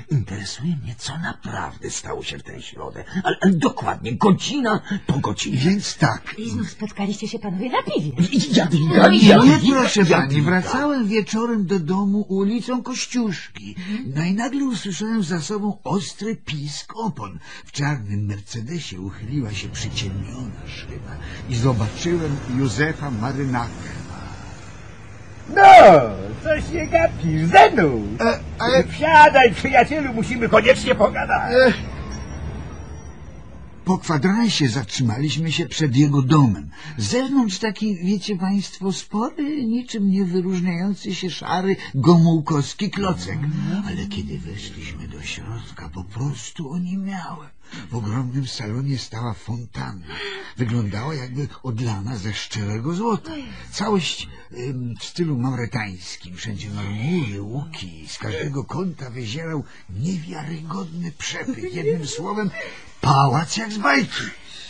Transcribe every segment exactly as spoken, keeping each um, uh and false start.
interesuje mnie, co naprawdę stało się w tę środę. Ale, ale dokładnie, godzina po godzinie. Więc tak. I znów spotkaliście się panowie na piwie. Jadwiga, Nie, proszę pani, wracałem wieczorem do domu ulicą Kościuszki. No i nagle usłyszałem za sobą ostry pisk opon. W czarnym Mercedesie uchyliła się przyciemniona szyba i zobaczyłem Józefa Marynaka. No, coś nie gapisz, Zenu. E, ale... Wsiadaj, przyjacielu, musimy koniecznie pogadać. E... Po kwadransie zatrzymaliśmy się przed jego domem. Z zewnątrz taki, wiecie państwo, spory, niczym nie wyróżniający się szary gomułkowski klocek. Ale kiedy weszliśmy do środka, po prostu oniemiałem. W ogromnym salonie stała fontanna. Wyglądała jakby odlana ze szczerego złota. Całość ym, w stylu mauretańskim. Wszędzie marmury, łuki. Z każdego kąta wyzierał niewiarygodny przepych. Jednym słowem, pałac jak z bajki.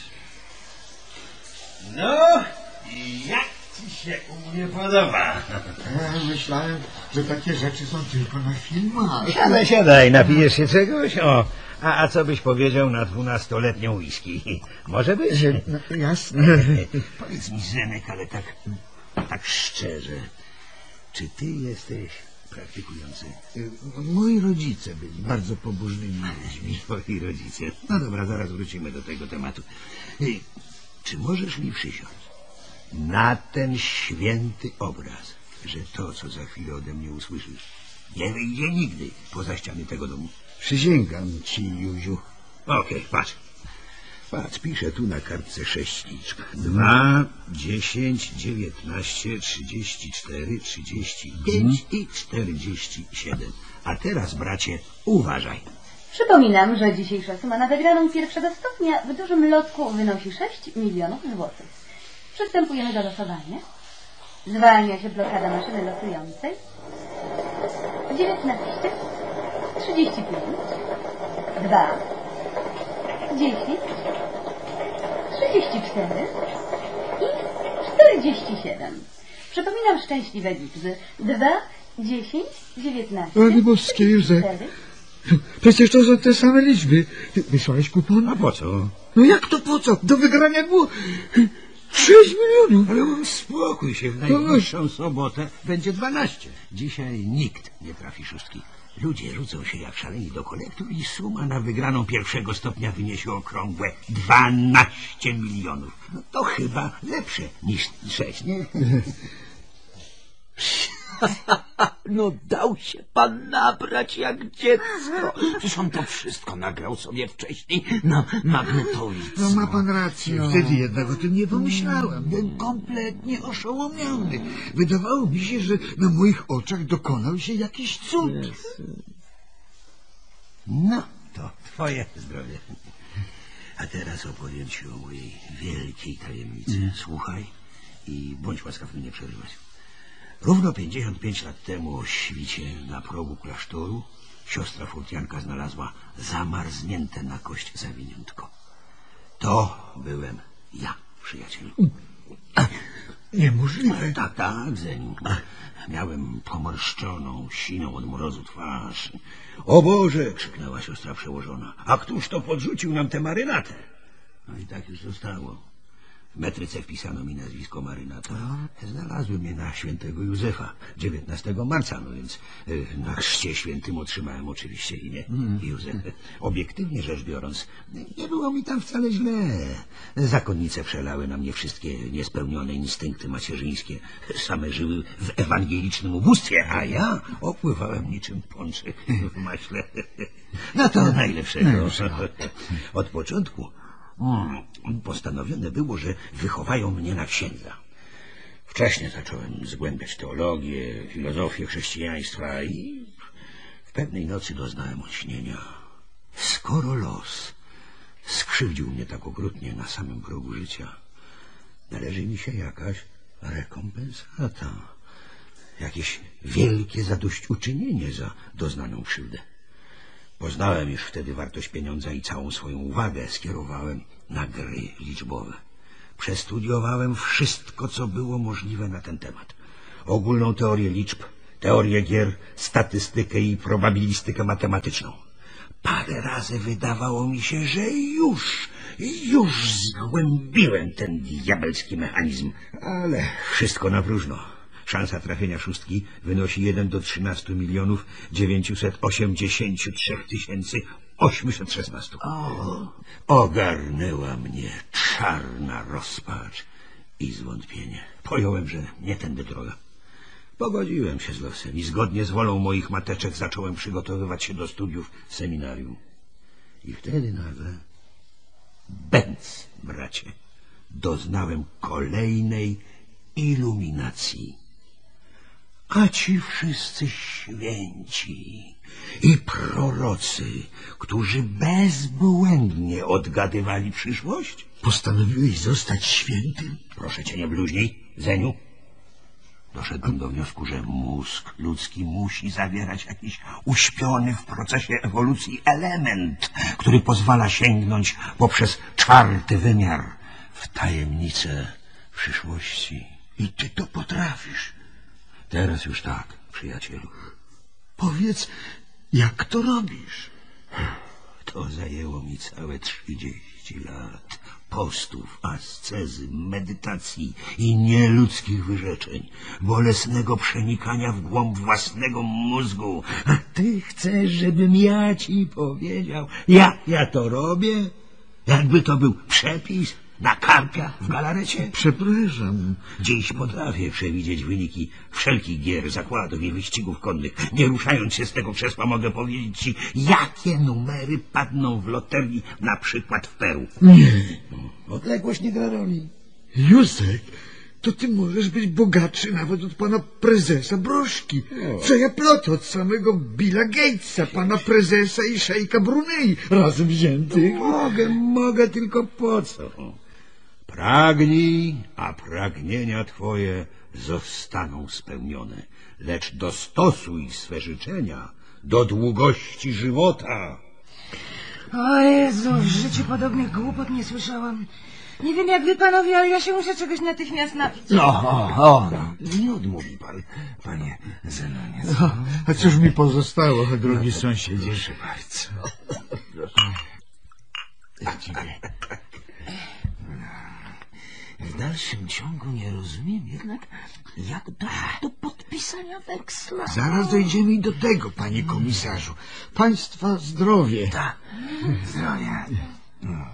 No, i jak ci się u mnie podoba? Ja myślałem, że takie rzeczy są tylko na filmach. Siadaj, siadaj, napijesz się czegoś? O, a, a co byś powiedział na dwunastoletnią whisky? Może być? No, jasne. Powiedz mi, Zenek, ale tak, tak szczerze, czy ty jesteś praktykujący? Moi rodzice byli bardzo pobożnymi ludźmi. Twoi rodzice. No dobra, zaraz wrócimy do tego tematu. Ej, czy możesz mi przysiąc na ten święty obraz, że to, co za chwilę ode mnie usłyszysz, nie wyjdzie nigdy poza ściany tego domu? Przysięgam ci, Józiu. Okej, okay, patrz. Patrz, piszę tu na kartce sześć liczb. Dwa, dziesięć, dziewiętnaście, trzydzieści cztery, trzydzieści pięć i czterdzieści siedem. A teraz, bracie, uważaj. Przypominam, że dzisiejsza suma na wygraną pierwszego stopnia w dużym lotku wynosi sześć milionów złotych. Przystępujemy do losowania. Zwalnia się blokada maszyny losującej. dziewiętnaście, trzydzieści pięć, dwa, dziesięć, trzydzieści cztery i czterdzieści siedem. Przypominam szczęśliwe liczby. dwa, dziesięć, dziewiętnaście, Ale boskie, Józef. Przecież to są te same liczby. Wysłałeś kupon? A po co? No jak to po co? Do wygrania było sześć milionów. Ale spokój się, w najbliższą sobotę będzie dwanaście. Dzisiaj nikt nie trafi szóstki. Ludzie rzucą się jak szaleni do kolektu i suma na wygraną pierwszego stopnia wyniesie okrągłe dwanaście milionów. No to chyba lepsze niż sześć, nie? No dał się pan nabrać jak dziecko. Przecież on to wszystko nagrał sobie wcześniej na magnetowic. No ma pan rację. No. Wtedy jednak o tym nie pomyślałem. Byłem kompletnie oszołomiony. Wydawało mi się, że na moich oczach dokonał się jakiś cud. No, to twoje zdrowie. A teraz opowiem ci o mojej wielkiej tajemnicy. Mm. Słuchaj i bądź łaskaw mnie przerywać. Równo pięćdziesiąt pięć lat temu o świcie na progu klasztoru siostra Furtianka znalazła zamarznięte na kość zawiniątko. To byłem ja, przyjacielu. Niemożliwe. Tak, tak, Zeniu. Miałem pomarszczoną, siną od mrozu twarz. O Boże, krzyknęła siostra przełożona. A któż to podrzucił nam tę marynatę? No i tak już zostało. W metryce wpisano mi nazwisko Marynata. Znalazłem je na świętego Józefa, dziewiętnastego marca, no więc y, na chrzcie świętym otrzymałem oczywiście imię mm. Józef. Obiektywnie rzecz biorąc, nie było mi tam wcale źle. Zakonnice przelały na mnie wszystkie niespełnione instynkty macierzyńskie. Same żyły w ewangelicznym ubóstwie, a ja opływałem niczym pączy w maśle. No to najlepszego. Od początku Hmm. postanowione było, że wychowają mnie na księdza. Wcześnie zacząłem zgłębiać teologię, filozofię chrześcijaństwa i w pewnej nocy doznałem olśnienia. Skoro los skrzywdził mnie tak okrutnie na samym progu życia, należy mi się jakaś rekompensata, jakieś wielkie zadośćuczynienie za doznaną krzywdę. Poznałem już wtedy wartość pieniądza i całą swoją uwagę skierowałem na gry liczbowe. Przestudiowałem wszystko, co było możliwe na ten temat. Ogólną teorię liczb, teorię gier, statystykę i probabilistykę matematyczną. Parę razy wydawało mi się, że już, już zgłębiłem ten diabelski mechanizm, ale wszystko na próżno. Szansa trafienia szóstki wynosi jeden do trzynastu milionów dziewięciuset osiemdziesięciu trzech tysięcy osiemset szesnastu. Ogarnęła mnie czarna rozpacz i zwątpienie. Pojąłem, że nie tędy droga. Pogodziłem się z losem i zgodnie z wolą moich mateczek zacząłem przygotowywać się do studiów w seminarium. I wtedy nagle, bęc, bracie, doznałem kolejnej iluminacji. A ci wszyscy święci i prorocy, którzy bezbłędnie odgadywali przyszłość? Postanowiłeś zostać świętym? Proszę cię, nie bluźnij, Zeniu. Doszedłem do wniosku, że mózg ludzki musi zawierać jakiś uśpiony w procesie ewolucji element, który pozwala sięgnąć poprzez czwarty wymiar w tajemnicę przyszłości. I ty to potrafisz. Teraz już tak, przyjacielu. Powiedz, jak to robisz? To zajęło mi całe trzydzieści lat postów, ascezy, medytacji i nieludzkich wyrzeczeń, bolesnego przenikania w głąb własnego mózgu. A ty chcesz, żebym ja ci powiedział, jak ja to robię? Jakby to był przepis na karpia w galarecie? Przepraszam. Dziś potrafię przewidzieć wyniki wszelkich gier, zakładów i wyścigów konnych. Nie ruszając się z tego krzesła mogę powiedzieć ci, jakie numery padną w loterii, na przykład w Peru. Nie. Odległość nie gra roli. Józek, to ty możesz być bogatszy nawet od pana prezesa Broszki. Co ja plotę od samego Billa Gatesa, pana prezesa i szejka Brunei razem wziętych. Mogę, mogę, tylko po co? Pragnij, a pragnienia twoje zostaną spełnione, lecz dostosuj swe życzenia do długości żywota. O Jezu, w życiu podobnych głupot nie słyszałam. Nie wiem jak wy panowie, ale ja się muszę czegoś natychmiast napić. No, o, o, no. Nie odmówi pan, panie Zenonie. No, a cóż mi pozostało, drogi sąsiedzie? Proszę bardzo. Ciebie. W dalszym ciągu nie rozumiem jednak, jak dojść do podpisania weksla. Zaraz dojdziemy i do tego, panie komisarzu. Państwa zdrowie. Tak, zdrowie. No.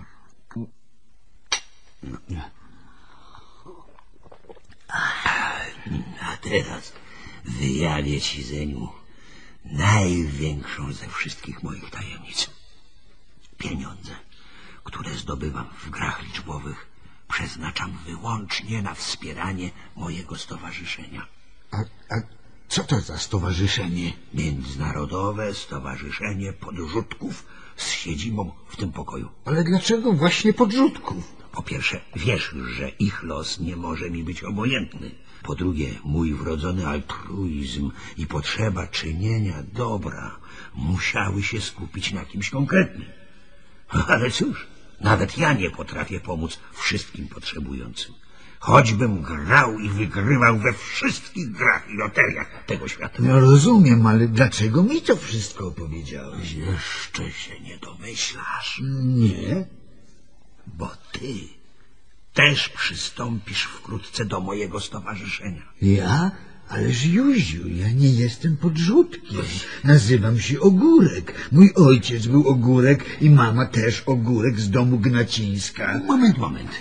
A teraz wyjawię ci, Zeniu, największą ze wszystkich moich tajemnic. Pieniądze, które zdobywam w grach liczbowych, przeznaczam wyłącznie na wspieranie mojego stowarzyszenia. A, a co to za stowarzyszenie? Międzynarodowe Stowarzyszenie Podrzutków z siedzibą w tym pokoju. Ale dlaczego właśnie podrzutków? Po pierwsze, wiesz, że ich los nie może mi być obojętny. Po drugie, mój wrodzony altruizm i potrzeba czynienia dobra musiały się skupić na kimś konkretnym. Ale cóż, nawet ja nie potrafię pomóc wszystkim potrzebującym. Choćbym grał i wygrywał we wszystkich grach i loteriach tego świata. No rozumiem, ale dlaczego mi to wszystko opowiedziałeś? Jeszcze się nie domyślasz. Nie. Bo ty też przystąpisz wkrótce do mojego stowarzyszenia. Ja? Ależ Józiu, ja nie jestem podrzutkiem. Nazywam się Ogórek. Mój ojciec był Ogórek i mama też Ogórek z domu Gnacińska. Moment, moment.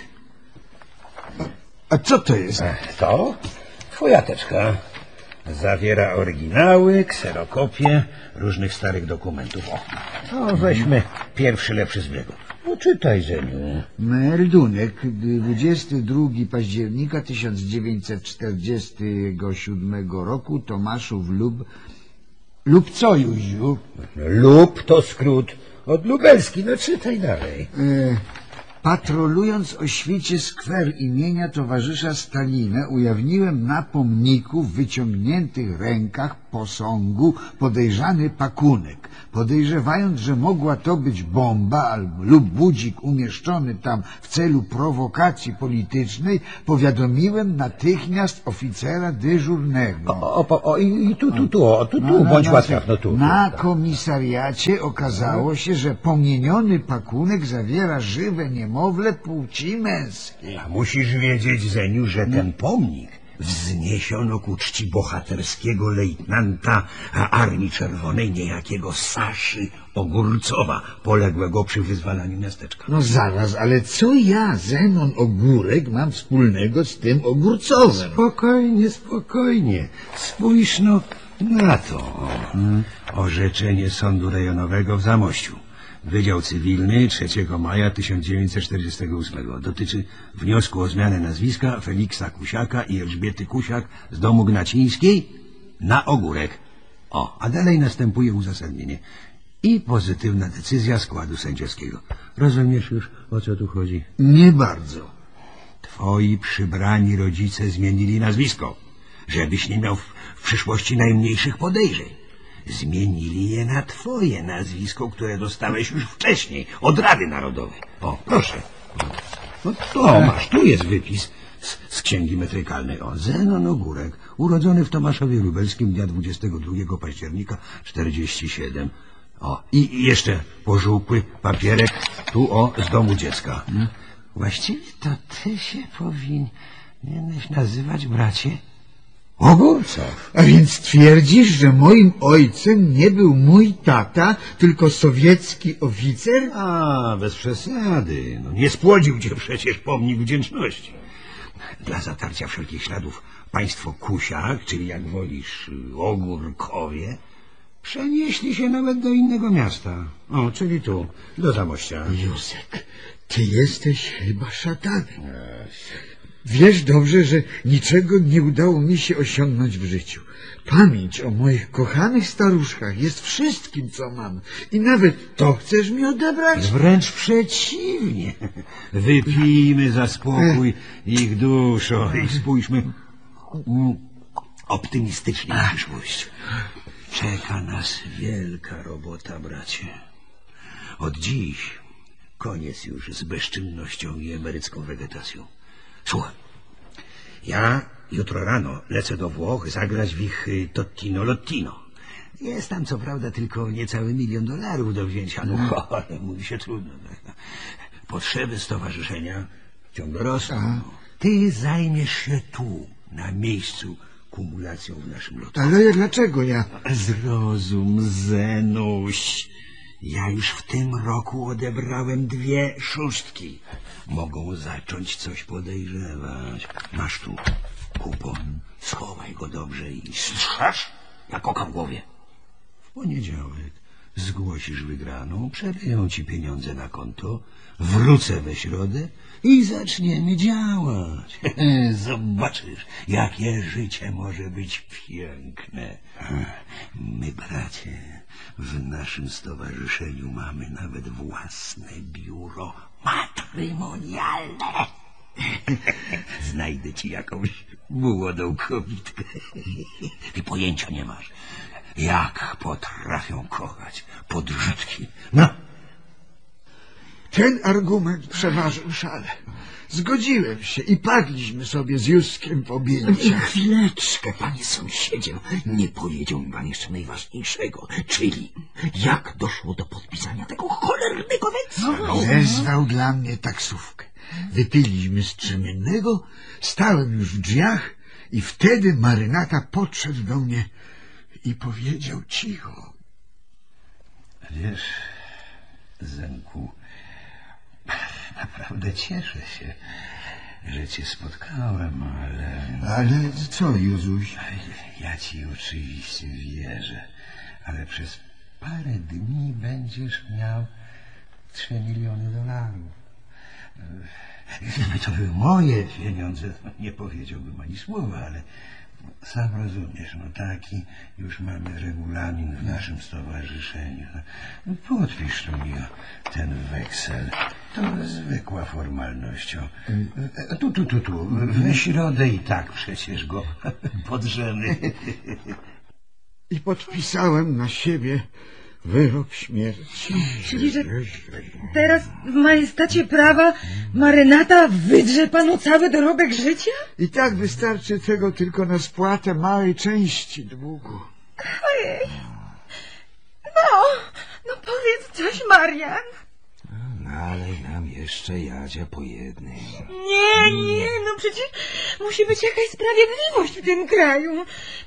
A co to jest? To twoja teczka. Zawiera oryginały, kserokopie różnych starych dokumentów. O, to weźmy pierwszy lepszy z biegu. No czytaj, Zeniu. Meldunek, dwudziestego drugiego października tysiąc dziewięćset czterdziestego siódmego roku, Tomaszów lub... Lub co, Józiu? Lub to skrót od lubelski. No czytaj dalej. E, patrolując o świecie skwer imienia towarzysza Stalina, ujawniłem na pomniku w wyciągniętych rękach posągu podejrzany pakunek. Podejrzewając, że mogła to być bomba albo lub budzik umieszczony tam w celu prowokacji politycznej, powiadomiłem natychmiast oficera dyżurnego. O, o, o i tu, tu, tu, o, tu, tu, No, no, bądź no, łaskaw, no tu. Na tu, komisariacie okazało się, że pominiony pakunek zawiera żywe niemowlę płci męskiej. A musisz wiedzieć, Zeniu, że ten pomnik wzniesiono ku czci bohaterskiego lejtnanta Armii Czerwonej niejakiego Saszy Ogórcowa, poległego przy wyzwalaniu miasteczka. No zaraz, ale co ja, Zenon Ogórek, mam wspólnego z tym Ogórcowem? Spokojnie, spokojnie. Spójrz no na to. Orzeczenie Sądu Rejonowego w Zamościu. Wydział Cywilny trzeciego maja tysiąc dziewięćset czterdziestego ósmego. Dotyczy wniosku o zmianę nazwiska Feliksa Kusiaka i Elżbiety Kusiak z domu Gnacińskiej na Ogórek. O, a dalej następuje uzasadnienie. I pozytywna decyzja składu sędziowskiego. Rozumiesz już, o co tu chodzi? Nie bardzo. Twoi przybrani rodzice zmienili nazwisko, żebyś nie miał w, w przyszłości najmniejszych podejrzeń. Zmienili je na twoje nazwisko, które dostałeś już wcześniej, od Rady Narodowej. O, proszę. No to masz, tu jest wypis z, z księgi metrykalnej. O, Zenon Ogórek, urodzony w Tomaszowie Lubelskim dnia dwudziestego drugiego października czterdziestego siódmego. O, i jeszcze pożółkły papierek, tu o, z domu dziecka. Hmm? Właściwie to ty się powinieneś nazywać, bracie, Ogórcow. A więc twierdzisz, że moim ojcem nie był mój tata, tylko sowiecki oficer? A, bez przesady. No, nie spłodził cię przecież pomnik wdzięczności. Dla zatarcia wszelkich śladów państwo Kusiak, czyli jak wolisz Ogórkowie, przenieśli się nawet do innego miasta. O, czyli tu, do Zamościa. Józek, ty jesteś chyba szatanem. Wiesz dobrze, że niczego nie udało mi się osiągnąć w życiu. Pamięć o moich kochanych staruszkach jest wszystkim, co mam. I nawet to chcesz mi odebrać? Wręcz przeciwnie. Wypijmy za spokój ich duszo i spójrzmy optymistycznie na przyszłość. Czeka nas wielka robota, bracie. Od dziś koniec już z bezczynnością i emerycką wegetacją. Słuchaj, ja jutro rano lecę do Włoch zagrać w ich Tottino Lottino. Jest tam co prawda tylko niecały milion dolarów do wzięcia, no ale mówi się trudno. Potrzeby stowarzyszenia ciągle rosną. Ty zajmiesz się tu, na miejscu, kumulacją w naszym lotku. Ale dlaczego ja? Zrozum, Zenuś. Ja już w tym roku odebrałem dwie szóstki. Mogą zacząć coś podejrzewać. Masz tu kupon, schowaj go dobrze i strzeż jak oka w głowie. W poniedziałek zgłosisz wygraną, przeryją ci pieniądze na konto, wrócę we środę i zaczniemy działać. Zobaczysz, jakie życie może być piękne. My, bracie, w naszym stowarzyszeniu mamy nawet własne biuro matrymonialne. Znajdę ci jakąś młodą kobietkę. Ty pojęcia nie masz, jak potrafią kochać podrzutki. No. Ten argument przeważył szale. Zgodziłem się i padliśmy sobie z Józkiem w objęcia. Chwileczkę, panie sąsiedzie. Nie powiedział mi pan jeszcze najważniejszego, czyli jak doszło do podpisania tego cholernego weksla. Wezwał dla mnie taksówkę. Wypiliśmy strzemiennego, stałem już w drzwiach i wtedy marynata podszedł do mnie i powiedział cicho. Wiesz, Zenku, naprawdę cieszę się, że cię spotkałem, ale... Ale co, Józuś? Ja ci oczywiście wierzę, ale przez parę dni będziesz miał trzy miliony dolarów. Gdyby to były moje pieniądze, to nie powiedziałbym ani słowa, ale sam rozumiesz, no taki już mamy regulamin w naszym stowarzyszeniu. No, podpisz tu mi ten weksel. To zwykła formalność. Tu, tu, tu, tu. W środę i tak przecież go podrzemy. i podpisałem na siebie wyrok śmierci. Czyli, że teraz w majestacie prawa marynata wydrze panu cały dorobek życia? I tak wystarczy tego tylko na spłatę małej części długu. Ojej. No, no powiedz coś, Marian. Nalej nam jeszcze, Jadzia, po jednej. Nie, nie, no przecież musi być jakaś sprawiedliwość w tym kraju.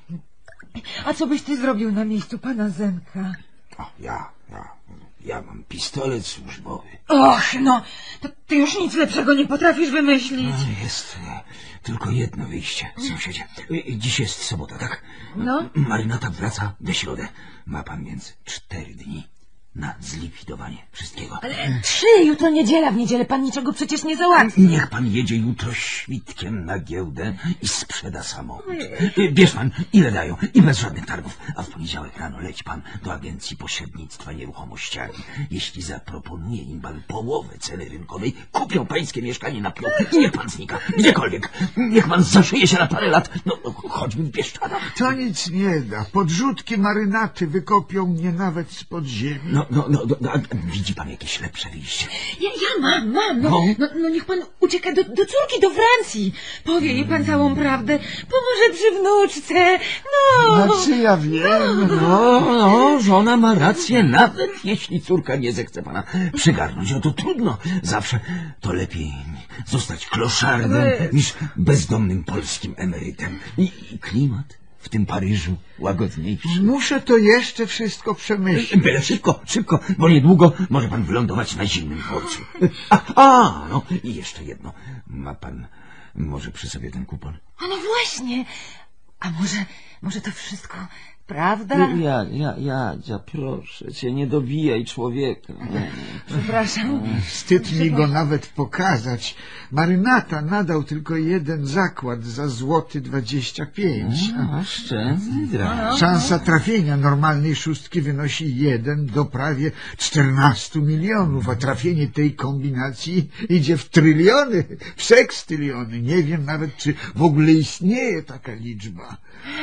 A co byś ty zrobił na miejscu pana Zenka? O, ja, ja, ja mam pistolet służbowy. Och, no, to ty już nic lepszego nie potrafisz wymyślić. A, jest e, tylko jedno wyjście, sąsiedzie. E, Dziś jest sobota, tak? No. Marynata wraca we środę. Ma pan więc cztery dni na zlikwidowanie wszystkiego. Ale trzy, jutro niedziela, w niedzielę pan niczego przecież nie załatwi. Niech pan jedzie jutro świtkiem na giełdę i sprzeda samochód. Bierz pan, ile dają, i bez żadnych targów. A w poniedziałek rano leć pan do Agencji Pośrednictwa Nieruchomościami. Jeśli zaproponuje im pan połowę ceny rynkowej, kupią pańskie mieszkanie na plot i niech pan znika. Gdziekolwiek. Niech pan zaszyje się na parę lat, no, no choćby w Bieszczadach. To nic nie da. Podrzutki marynaty wykopią mnie nawet spod ziemi. No, no, no, no, a widzi pan jakieś lepsze wyjście? Ja, ja mam, mam, no, No. no, no niech pan ucieka do, do córki, do Francji. Powie jej pan całą prawdę, pomoże przy wnuczce, no. Znaczy ja wiem, no. No, no, żona ma rację, nawet jeśli córka nie zechce pana przygarnąć, no to trudno. Zawsze to lepiej zostać kloszardem niż bezdomnym polskim emerytem. I, i klimat w tym Paryżu łagodniejszy. Muszę to jeszcze wszystko przemyśleć. Byle szybko, szybko, bo niedługo może pan wylądować na zimnym dworcu. A, a, no i jeszcze jedno. Ma pan może przy sobie ten kupon? A no właśnie, a może, może to wszystko prawda? Ja, ja, Jadzia, proszę cię, nie dobijaj człowieka. Przepraszam. Wstyd mi go nawet pokazać. Marynata nadał tylko jeden zakład za złoty dwadzieścia pięć. A szczęśliwa. Szansa trafienia normalnej szóstki wynosi jeden do prawie czternastu milionów, a trafienie tej kombinacji idzie w tryliony, w sekstyliony. Nie wiem nawet, czy w ogóle istnieje taka liczba.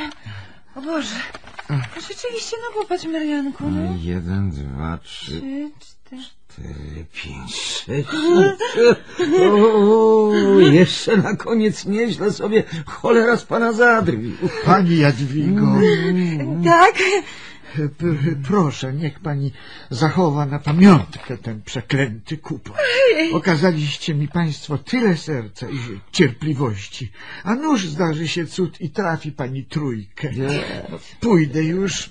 O Boże, rzeczywiście, no popatrz, Marianku, no. Jeden, dwa, trzy, Trzy, cztery. Cztery, pięć, sześć. O, jeszcze na koniec nieźle sobie cholera z pana zadrwił. Pani Jadwigo, Tak? p- proszę, niech pani zachowa na pamiątkę ten przeklęty kupon. Okazaliście mi państwo tyle serca i cierpliwości, a nuż zdarzy się cud i trafi pani trójkę. Pójdę już,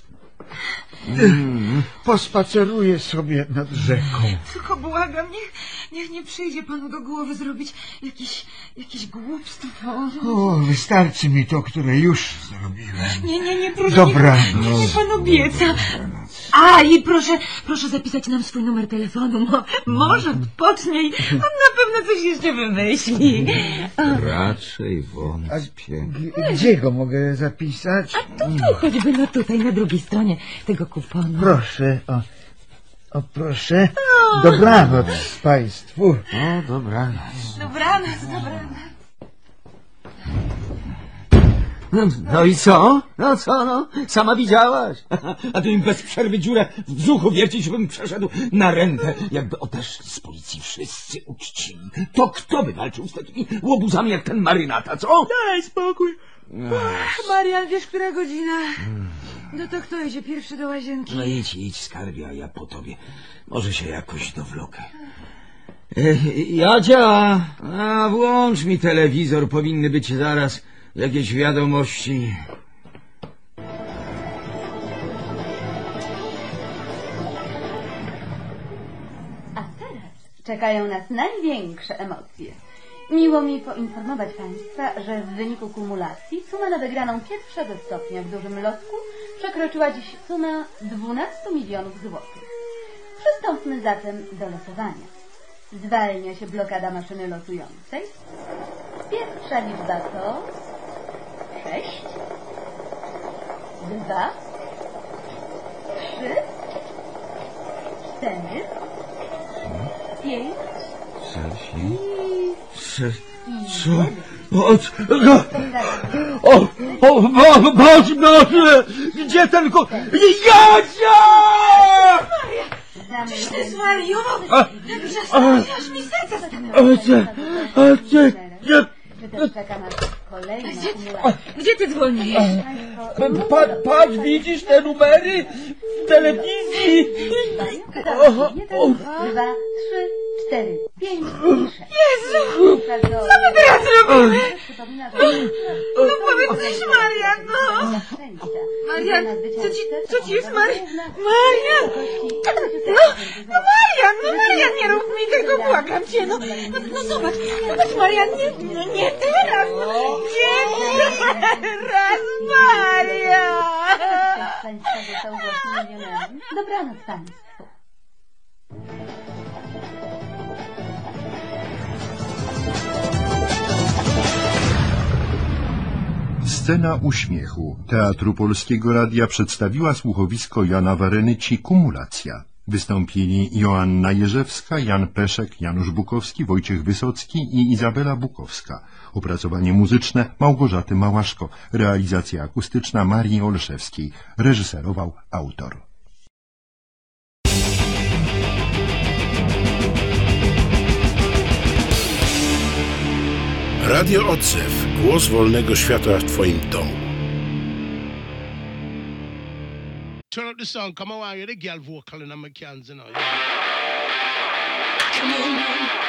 pospaceruję sobie nad rzeką. Tylko błagam, niech, niech nie przyjdzie panu do głowy zrobić jakieś, jakieś głupstwo. O, wystarczy mi to, które już zrobiłem. Nie, nie, nie, proszę. Dobranoc. Niech, niech pan obieca. A, i proszę, proszę zapisać nam swój numer telefonu. Mo, może odpocznij. On na pewno coś jeszcze wymyśli. raczej wątpię. G- Gdzie go mogę zapisać? To tu choćby, no tutaj, na drugiej stronie tego kuponu. Proszę, o, o proszę. Dobranoc państwu. O, dobranoc. Dobranoc, dobranoc. No, no i co? No co, no? Sama widziałaś? A ty mi bez przerwy dziurę w brzuchu wiercić, żebym przeszedł na rentę. Jakby odeszli z policji wszyscy uczciwi. To kto by walczył z takimi łobuzami jak ten marynata, co? Daj spokój. Ach, Marian, wiesz, która godzina? No to kto idzie pierwszy do łazienki? No idź, idź, skarbie, a ja po tobie. Może się jakoś dowlokę. E, Jadzia, a włącz mi telewizor, powinny być zaraz jakieś wiadomości. A teraz czekają nas największe emocje. Miło mi poinformować Państwa, że w wyniku kumulacji suma na wygraną pierwszego stopnia w dużym lotku przekroczyła dziś sumę dwunastu milionów złotych. Przystąpmy zatem do losowania. Zwalnia się blokada maszyny losującej. Pierwsza liczba to sześć, dwa, trzy, cztery, pięć Sześć. i Sześć. Co? jeden. O, o, o, o, Boże, Boże, Gdzie ten ko... Jadzia! Czyś ty zwariował? A- Przestań, aż mi serce stanęło. A ty... A ty... Ja... Czy też czeka nas kolejna Gdzie, kumulacja? gdzie ty dzwonisz? Pa, patrz, widzisz te numery w telewizji? Jeden, dwa, trzy, cztery, pięć i sześć. Jezu! Co my teraz robimy? No powiedz coś, Marian, no! Marian, co ci, co ci jest, Marian? Marian! No, no Marian, no Marian, nie rób mi tego, błagam cię, no! No, no zobacz, zobacz, Marian, nie, no nie teraz, no, nie teraz, Marian! Państwa został właśnie milionerem. Dobranoc Państwu. Scena uśmiechu Teatru Polskiego Radia przedstawiła słuchowisko Jana Warenyci Kumulacja. Wystąpili Joanna Jerzewska, Jan Peszek, Janusz Bukowski, Wojciech Wysocki i Izabela Bukowska. Opracowanie muzyczne Małgorzaty Małaszko. Realizacja akustyczna Marii Olszewskiej. Reżyserował autor. Radio Odzew. Głos wolnego świata w twoim domu. Turn up the song, come on, you're the girl vocal in my cans, you know.